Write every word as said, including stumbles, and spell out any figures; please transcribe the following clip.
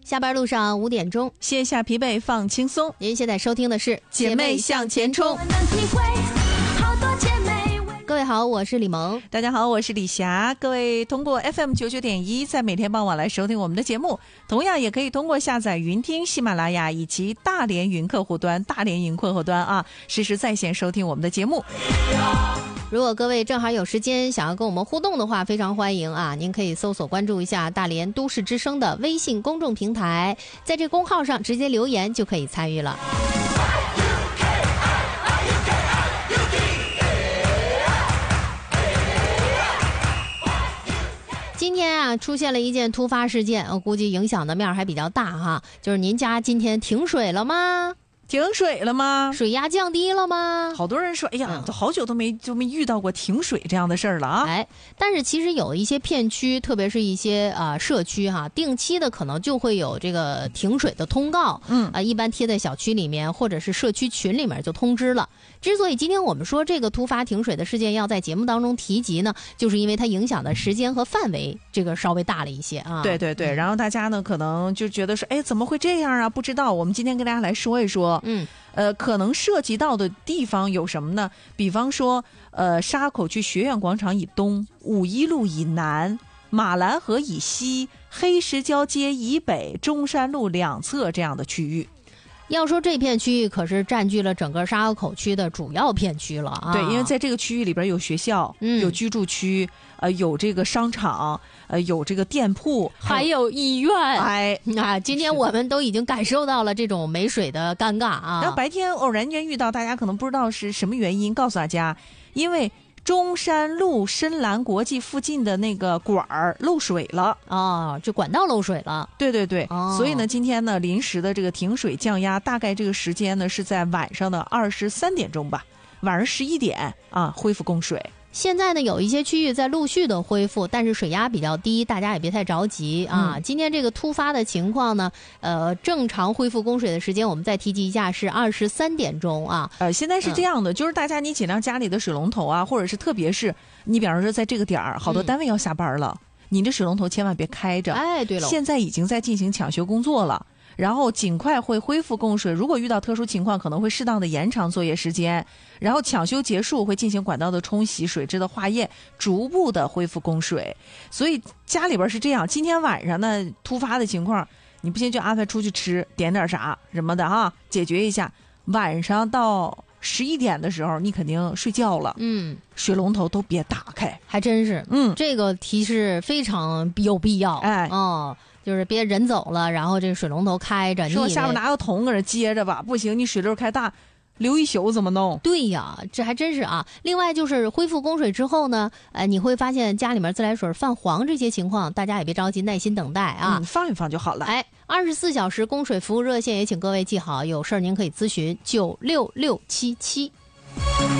下班路上五点钟， 卸下疲惫放轻松。 您现在收听的是姐妹向前冲。 各位好，我是李萌。 大家好，我是李霞。各位通过 F M 九九点一在每天傍晚来收听我们的节目，同样也可以通过下载云听、喜马拉雅以及大连云客户端、大连云客户端啊，实时在线收听我们的节目。 如果各位正好有时间想要跟我们互动的话，非常欢迎啊！您可以搜索关注一下大连都市之声的微信公众平台，在这公号上直接留言就可以参与了。今天啊，出现了一件突发事件，我估计影响的面还比较大哈，就是您家今天停水了吗？ 停水了吗？ 水压降低了吗？ 好多人说，哎呀，都好久都没就没遇到过停水这样的事儿了啊！ 哎，但是其实有一些片区，特别是一些啊、呃、社区哈，定期的可能就会有这个停水的通告，嗯啊、呃，一般贴在小区里面或者是社区群里面就通知了。之所以今天我们说这个突发停水的事件要在节目当中提及呢，就是因为它影响的时间和范围这个稍微大了一些啊。 对对对，然后大家呢可能就觉得说，哎，怎么会这样啊？不知道，我们今天跟大家来说一说。嗯，呃，可能涉及到的地方有什么呢？比方说，呃，沙口区学院广场以东、五一路以南、马兰河以西、黑石礁街以北、中山路两侧这样的区域。 要说这片区域可是占据了整个沙河口区的主要片区了啊！ 对，因为在这个区域里边有学校、嗯、有居住区，呃，有这个商场，呃，有这个店铺， 还有医院。 哎啊，今天我们都已经感受到了这种没水的尴尬啊！ 然后白天偶然间遇到，大家可能不知道是什么原因，告诉大家，因为中山路深蓝国际附近的那个管儿漏水了哦，这管道漏水了。 对对对、 哦、 所以呢今天呢临时的这个停水降压，大概这个时间呢是在晚上的二十三点钟吧，晚上十一点啊恢复供水。 现在呢有一些区域在陆续的恢复，但是水压比较低，大家也别太着急啊、嗯、今天这个突发的情况呢，呃正常恢复供水的时间我们再提及一下是二十三点钟啊。 呃现在是这样的、嗯、就是大家你尽量家里的水龙头啊，或者是特别是你比方说在这个点儿好多单位要下班了、嗯、你这水龙头千万别开着。 哎对了， 现在已经在进行抢修工作了，然后尽快会恢复供水，如果遇到特殊情况可能会适当的延长作业时间，然后抢修结束会进行管道的冲洗、水质的化验，逐步的恢复供水。所以家里边是这样，今天晚上呢突发的情况你不行就安排出去吃点点啥什么的哈，解决一下。晚上到十一点的时候你肯定睡觉了，嗯，水龙头都别打开。 还真是，嗯，这个提示非常有必要。哎，哦，就是别人走了，然后这个水龙头开着， 说下面拿个桶搁这接着吧，不行，你水流开大，流一宿怎么弄？ 对呀，这还真是啊。另外就是恢复供水之后呢，呃，你会发现家里面自来水泛黄这些情况，大家也别着急，耐心等待啊， 嗯、放一放就好了。 哎，二十四小时供水服务热线也请各位记好，有事儿您可以咨询九六六七七。